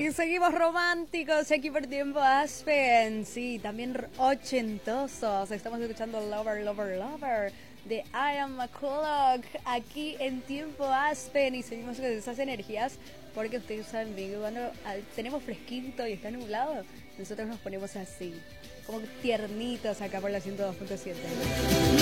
Y seguimos románticos aquí por Tiempo Aspen. Sí, también ochentosos. Estamos escuchando Lover, Lover, Lover de Ian McCulloch aquí en Tiempo Aspen. Y seguimos con esas energías porque ustedes saben bien que cuando tenemos fresquito y está nublado, nosotros nos ponemos así, como tiernitos acá por la 102.7.